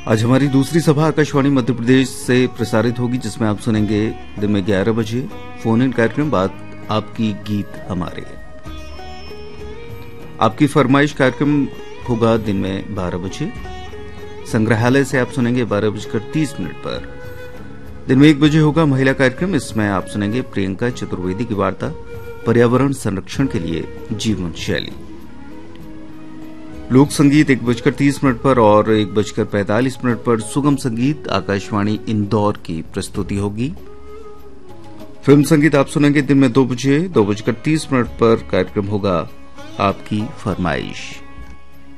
आज हमारी दूसरी सभा आकाशवाणी मध्य प्रदेश से प्रसारित होगी, जिसमें आप सुनेंगे दिन में 11 बजे फोन इन कार्यक्रम बात आपकी गीत हमारे। आपकी फरमाइश कार्यक्रम होगा दिन में 12 बजे। संग्रहालय से आप सुनेंगे 12:30 पर। दिन में 1 बजे होगा महिला कार्यक्रम, इसमें आप सुनेंगे प्रियंका चतुर्वेदी की वार्ता पर्यावरण संरक्षण के लिए जीवन शैली। लोक संगीत 1:30 पर और 1:45 पर सुगम संगीत आकाशवाणी इंदौर की प्रस्तुति होगी। फिल्म संगीत आप सुनेंगे दिन में 2 बजे 2:30 पर। कार्यक्रम होगा आपकी फरमाइश।